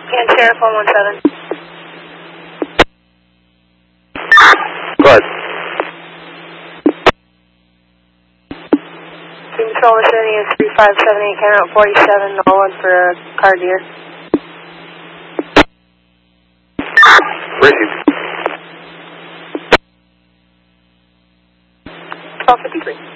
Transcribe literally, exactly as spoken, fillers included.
And Sheriff one one seven. Go ahead. Team Control Vicinity is three five seven eight, count out forty-seven, all one for a car deer. Received. twelve fifty-three.